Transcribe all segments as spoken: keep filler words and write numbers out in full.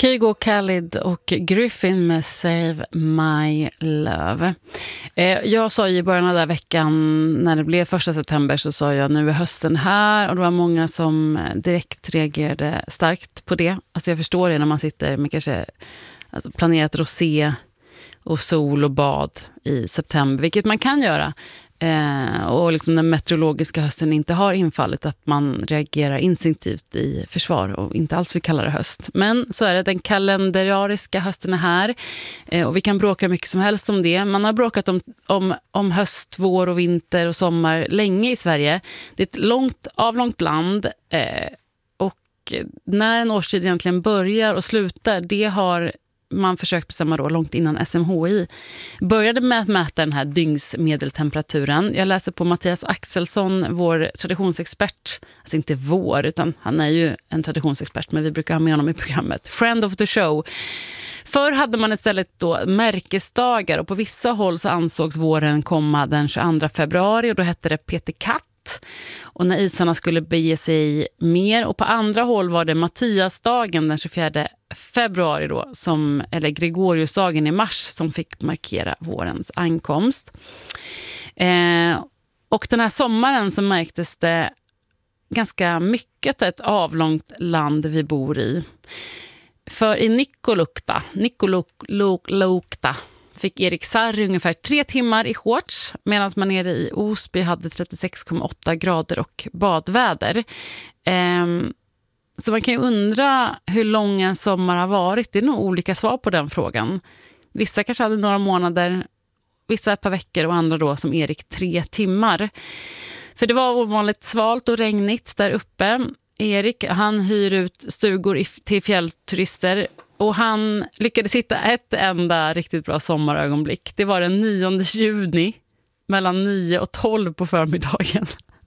Kygo, Khalid och Griffin med Save My Love. Jag sa ju i början av den här veckan, när det blev första september, så sa jag nu är hösten här, och det var många som direkt reagerade starkt på det. Alltså jag förstår det när man sitter med kanske alltså planerat rosé och sol och bad i september, vilket man kan göra. Eh, och liksom den meteorologiska hösten inte har infallit, att man reagerar instinktivt i försvar och inte alls vill kalla det höst. Men så är det, den kalendariska hösten är här, eh, och vi kan bråka mycket som helst om det. Man har bråkat om, om, om höst, vår och vinter och sommar länge i Sverige. Det är ett långt, avlångt land, eh, och när en årstid egentligen börjar och slutar, det har man försökt bestämma då långt innan S M H I började med att mäta den här dygnsmedeltemperaturen. Jag läser på Mattias Axelsson, vår traditionsexpert. Alltså inte vår, utan han är ju en traditionsexpert, men vi brukar ha med honom i programmet. Friend of the show. Förr hade man istället då märkesdagar, och på vissa håll så ansågs våren komma den tjugoandra februari, och då hette det Peter Katt. Och när isarna skulle bege sig mer, och på andra håll var det Mattiasdagen den tjugofjärde februari då, som, eller Gregoriusdagen i mars, som fick markera vårens ankomst. Eh, och den här sommaren så märktes det ganska mycket ett avlångt land vi bor i. För i Nikkaluokta, Nikkaluokta fick Erik Sarri ungefär tre timmar i shorts, medan man nere i Osby hade trettiosex komma åtta grader och badväder. Ehm, så man kan ju undra hur lång en sommar har varit. Det är nog olika svar på den frågan. Vissa kanske hade några månader, vissa ett par veckor, och andra då som Erik tre timmar. För det var ovanligt svalt och regnigt där uppe. Erik, han hyr ut stugor i, till fjällturister, och han lyckades hitta ett enda riktigt bra sommarögonblick. Det var den nionde juni mellan nio och tolv på förmiddagen.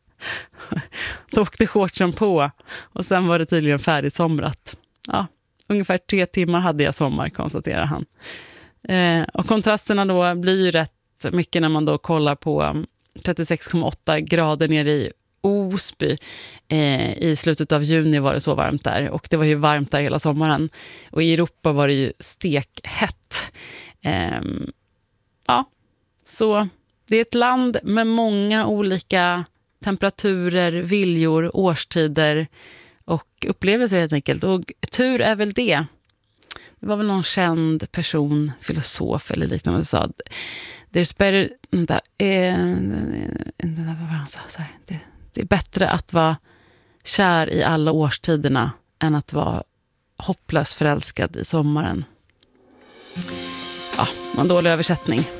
Då åkte shortsen på, och sen var det tydligen färdigsomrat. Ja, ungefär tre timmar hade jag sommar, konstaterar han. Eh, och kontrasterna då blir ju rätt mycket när man då kollar på trettiosex komma åtta grader nere i Osby. Eh, I slutet av juni var det så varmt där, och det var ju varmt där hela sommaren. Och i Europa var det ju stekhett. Eh, ja, så det är ett land med många olika temperaturer, viljor, årstider och upplevelser helt enkelt. Och tur är väl det. Det var väl någon känd person, filosof eller liknande, som sa there's better, vänta, eh, vad var han sa så här, det, det är bättre att vara kär i alla årstiderna än att vara hopplös förälskad i sommaren. Ja, en dålig översättning.